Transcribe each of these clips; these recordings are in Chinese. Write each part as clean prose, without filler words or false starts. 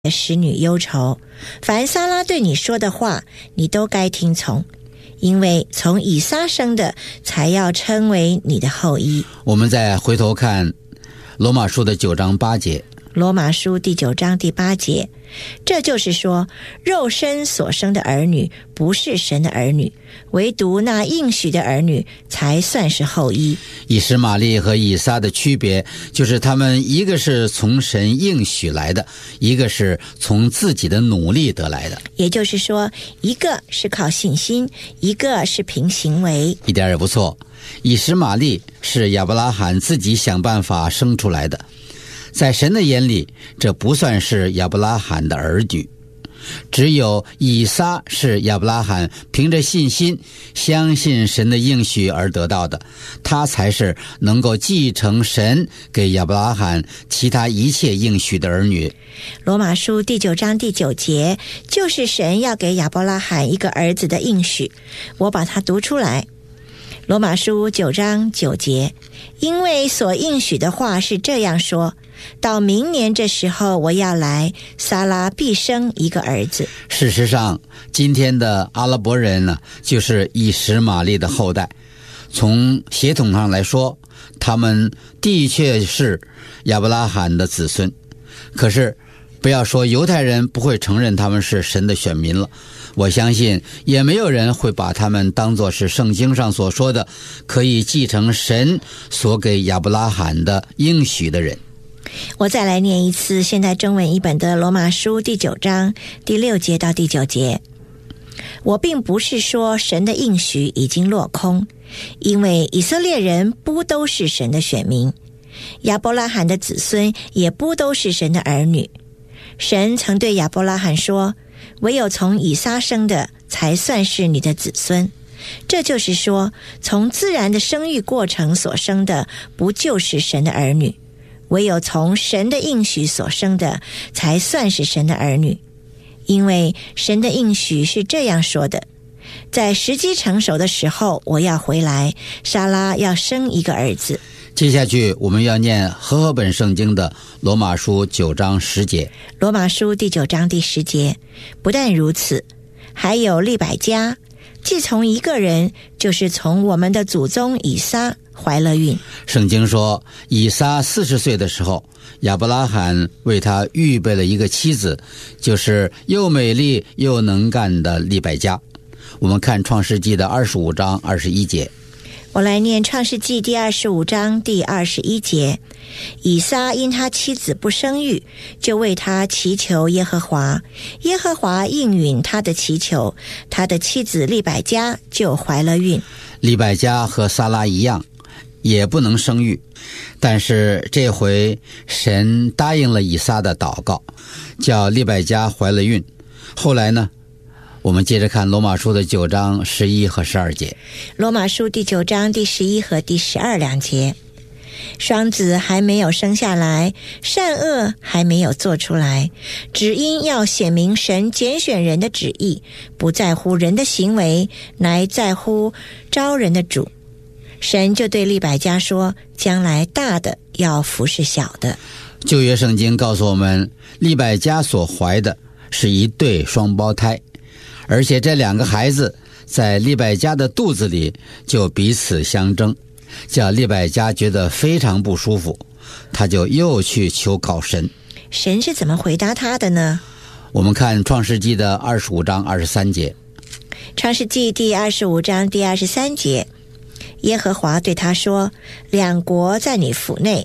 使女忧愁，凡撒拉对你说的话，你都该听从，因为从以撒生的才要称为你的后裔。 我们再回头看罗马书的9章8节， 罗马书第9章第8节，这就是说，肉身所生的儿女不是神的儿女，唯独那应许的儿女才算是后裔。 以实玛利和以撒的区别就是他们一个是从神应许来的，一个是从自己的努力得来的。 也就是说，一个是靠信心，一个是凭行为。 一点也不错，以实玛利是亚伯拉罕自己想办法生出来的，在神的眼里，这不算是亚伯拉罕的儿女。只有以撒是亚伯拉罕凭着信心相信神的应许而得到的，他才是能够继承神给亚伯拉罕其他一切应许的儿女。 罗马书第9章第9节，就是神要给亚伯拉罕一个儿子的应许，我把它读出来。罗马书9章9节，因为所应许的话是这样说，到明年这时候我要来，撒拉必生一个儿子。 事实上，今天的阿拉伯人呢，就是以实玛利的后代。从血统上来说，他们的确是亚伯拉罕的子孙。可是，不要说犹太人不会承认他们是神的选民了，我相信也没有人会把他们当作是圣经上所说的可以继承神所给亚伯拉罕的应许的人。 我再来念一次现代中文译本的罗马书第9章第6节到第9节。我并不是说神的应许已经落空，因为以色列人不都是神的选民，亚伯拉罕的子孙也不都是神的儿女。神曾对亚伯拉罕说，唯有从以撒生的才算是你的子孙。这就是说，从自然的生育过程所生的不就是神的儿女，唯有从神的应许所生的才算是神的儿女。因为神的应许是这样说的，在时机成熟的时候我要回来，撒拉要生一个儿子。 接下去我们要念和合本圣经的罗马书9章10节。 罗马书第9章第10节，不但如此，还有利百加，既从一个人，就是从我们的祖宗以撒怀了孕。 圣经说，以撒40岁的时候，亚伯拉罕为他预备了一个妻子，就是又美丽又能干的利百加。我们看创世纪的25章21节。 我来念创世纪第25章第21节。以撒因他妻子不生育，就为他祈求耶和华，耶和华应允他的祈求，他的妻子利百加就怀了孕。 利百加和撒拉一样，也不能生育，但是这回神答应了以撒的祷告，叫利百加怀了孕。后来呢，我们接着看罗马书的9章11和12节。 罗马书第9章第11和第12两节，双子还没有生下来，善恶还没有做出来，只因要显明神拣选人的旨意，不在乎人的行为，乃在乎招人的主。神就对利百加说，将来大的要服侍小的。 旧约圣经告诉我们，利百加所怀的是一对双胞胎，而且这2个孩子在利百加的肚子里就彼此相争，叫利百加觉得非常不舒服，他就又去求告神。 神是怎么回答他的呢？ 我们看创世纪的25章23节。 创世纪第25章第23节，耶和华对他说，2国在你腹内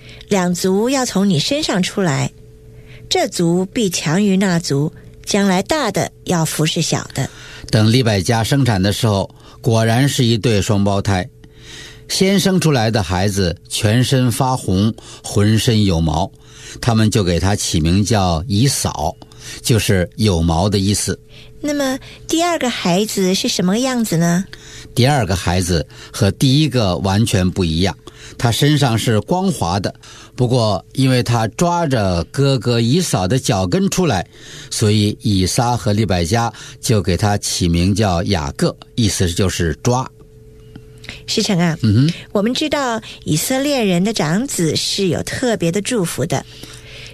，2族要从你身上出来，这族必强于那族，将来大的要服侍小的。 等利百加生产的时候，果然是一对双胞胎。先生出来的孩子全身发红，浑身有毛，他们就给他起名叫以扫，就是有毛的意思。 那么第2个孩子是什么样子呢？ 第2个孩子和第1个完全不一样，他身上是光滑的，不过因为他抓着哥哥以扫的脚跟出来，所以以撒和利百加就给他起名叫雅各，意思就是抓。 师承啊，我们知道以色列人的长子是有特别的祝福的，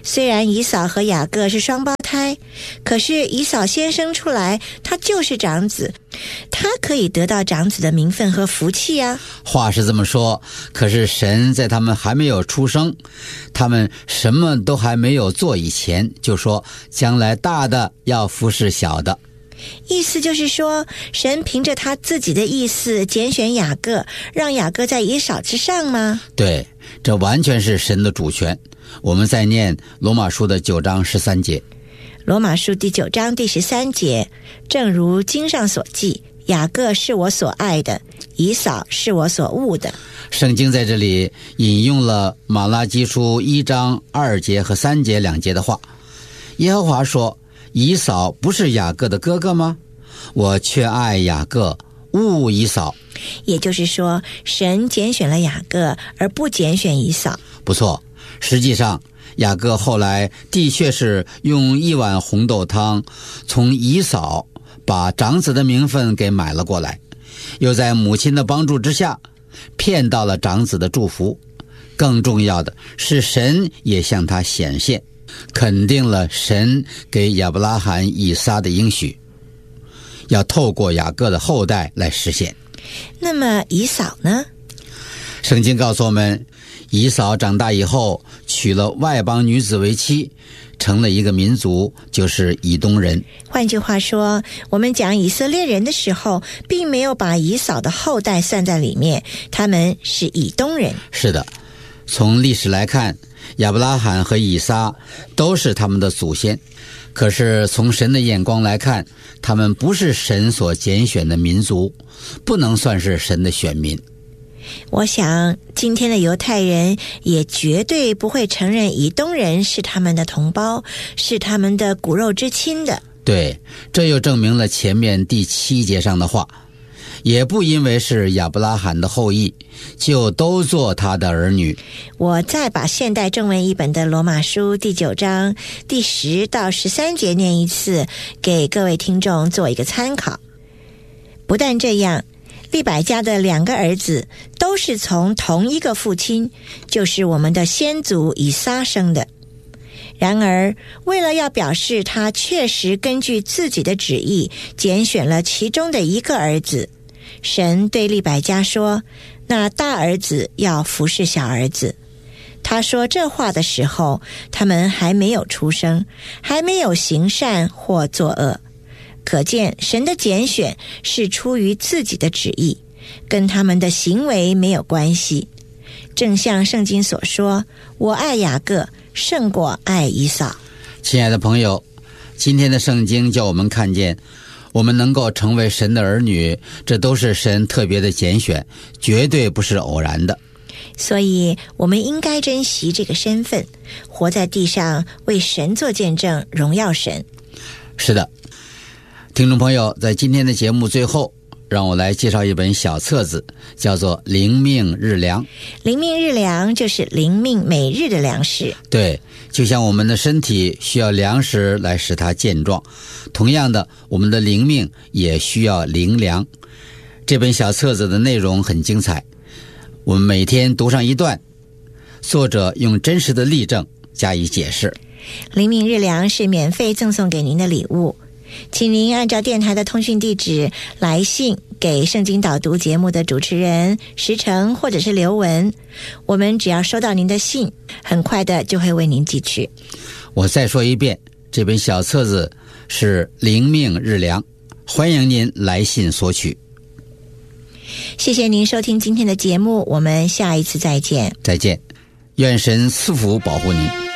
虽然以扫和雅各是双胞胎，可是以扫先生出来，他就是长子，他可以得到长子的名分和福气啊。 话是这么说，可是神在他们还没有出生，他们什么都还没有做以前，就说将来大的要服侍小的。 意思就是说，神凭着他自己的意思拣选雅各，让雅各在以扫之上吗？ 对，这完全是神的主权。我们再念罗马书的9章13节。 罗马书第9章第13节，正如经上所记，雅各是我所爱的，以扫是我所恶的。 圣经在这里引用了马拉基书1章2节和3节2节的话。耶和华说，以扫不是雅各的哥哥吗？我却爱雅各，恶以扫。 也就是说，神拣选了雅各，而不拣选以扫。 不错，实际上雅各后来的确是用1碗红豆汤从以扫把长子的名分给买了过来，又在母亲的帮助之下骗到了长子的祝福。更重要的是，神也向他显现，肯定了神给亚伯拉罕、以撒的应许，要透过雅各的后代来实现。 那么以扫呢？ 圣经告诉我们，以扫长大以后娶了外邦女子为妻，成了一个民族，就是以东人。 换句话说，我们讲以色列人的时候，并没有把以扫的后代算在里面，他们是以东人。 是的，从历史来看，亚伯拉罕和以撒都是他们的祖先，可是从神的眼光来看，他们不是神所拣选的民族，不能算是神的选民。 我想今天的犹太人也绝对不会承认以东人是他们的同胞，是他们的骨肉之亲的。 对，这又证明了前面第7节上的话，也不因为是亚伯拉罕的后裔就都做他的儿女。 我再把现代正文译本的罗马书第9章第10到13节念一次，给各位听众做一个参考。不但这样，利百加的2个儿子都是从同一个父亲，就是我们的先祖以撒生的。然而，为了要表示他确实根据自己的旨意拣选了其中的一个儿子，神对利百加说，那大儿子要服侍小儿子。他说这话的时候，他们还没有出生，还没有行善或作恶。可见神的拣选是出于自己的旨意，跟他们的行为没有关系。正像圣经所说，我爱雅各胜过爱以扫。 亲爱的朋友，今天的圣经叫我们看见，我们能够成为神的儿女，这都是神特别的拣选，绝对不是偶然的。 所以我们应该珍惜这个身份，活在地上为神做见证，荣耀神。 是的，听众朋友，在今天的节目最后，让我来介绍一本小册子，叫做《灵命日粮》。 灵命日粮就是灵命每日的粮食。 对，就像我们的身体需要粮食来使它健壮，同样的，我们的灵命也需要灵粮。这本小册子的内容很精彩，我们每天读上一段，作者用真实的例证加以解释。 灵命日粮是免费赠送给您的礼物，请您按照电台的通讯地址来信给圣经导读节目的主持人石成或者是刘文，我们只要收到您的信，很快的就会为您寄去。 我再说一遍，这本小册子是灵命日粮，欢迎您来信索取。 谢谢您收听今天的节目，我们下一次再见。 再见，愿神赐福保护您。